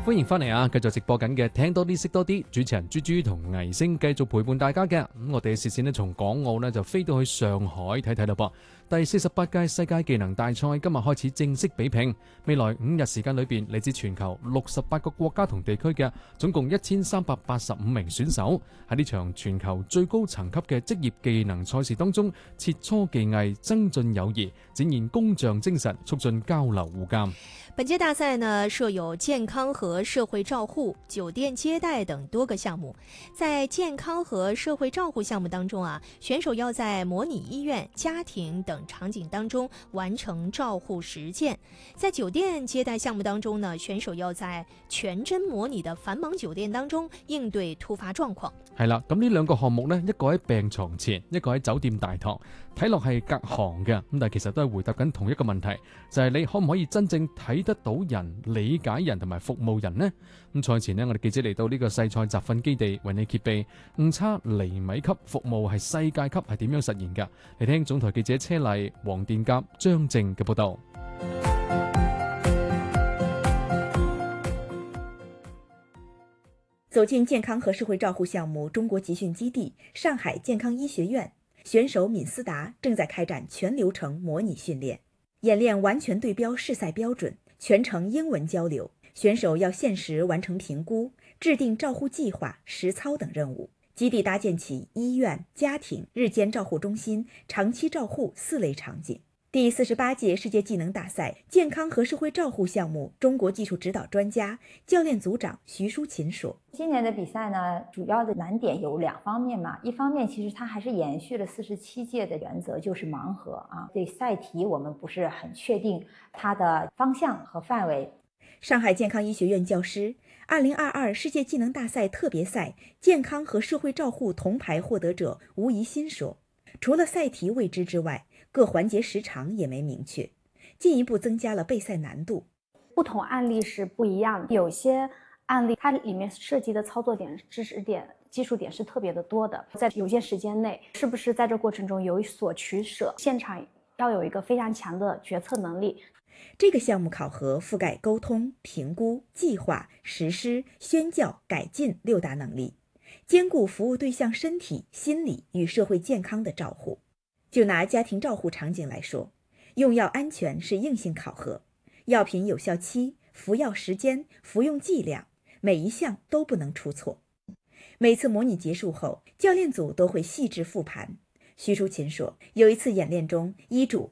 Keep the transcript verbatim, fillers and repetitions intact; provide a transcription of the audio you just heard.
歡迎翻嚟啊！繼續直播緊嘅聽多啲識多啲，主持人豬豬同倪星繼續陪伴大家嘅。咁、嗯、我哋嘅視線呢，從港澳呢就飛到去上海睇睇啦噃。第四十八屆世界技能大賽今日開始正式比拼，未來五日時間裏邊，嚟自全球六十八個國家同地區嘅總共一千三百八十五名選手喺呢場全球最高層級嘅職業技能賽事當中，切磋技藝，增進友誼，展現工匠精神，促進交流互鑒。 本屆大賽呢設有健康和社會照護、酒店接待等多個項目。在健康和社會照護項目當中啊，選手要在模擬醫院、家庭等場景當中完成照護實踐。在酒店接待項目當中呢，選手要在全真模擬的繁忙酒店當中應對突發狀況。 係啦，咁呢兩個項目呢，一個喺病床前，一個喺酒店大堂，睇落係隔行嘅，咁但係其實都係回答緊同一個問題，就係你可唔可以真正睇得到人、理解人同埋服務人呢？咁賽前呢，我哋記者嚟到呢個世賽集訓基地為你揭秘誤差厘米級服務係世界級係點樣實現㗎？嚟聽總台記者車麗、黃殿甲、張正嘅報道。 走進健康和社會照護項目中國集訓基地上海健康醫學院，選手閔思達正在開展全流程模擬訓練，演練完全對標試賽標準，全程英文交流。選手要限時完成評估，制定照護計劃、實操等任務。基地搭建起醫院、家庭、日間照護中心、長期照護四類場景。第四十八屆世界技能大賽健康和社會照護項目中國技術指導專家、教練組長徐淑琴說： 今年的比賽呢，主要的難點有兩方面嘛。一方面，其實它還是延續了四十七屆的原則，就是盲盒啊。對賽題我們不是很確定它的方向和範圍。 上海健康醫學院教師，二零二二世界技能大賽特別賽健康和社會照護銅牌獲得者吳怡欣說：除了賽題未知之外，各環節時長也沒明確，進一步增加了備賽難度。 不同案例是不一樣的，有些案例它裡面涉及的操作點、知識點、技術點是特別的多的，在有限時間內，是不是在這過程中有所取捨？現場要有一個非常強的決策能力。 這個項目考核覆蓋溝通、評估、計劃、實施、宣教、改進六大能力，兼顧服務對象身體、心理與社會健康的照護。就拿家庭照護場景來說，用藥安全是硬性考核，藥品有效期、服藥時間、服用劑量，每一項都不能出錯。每次模擬結束後，教練組都會細緻復盤。徐淑琴說，有一次演練中，醫囑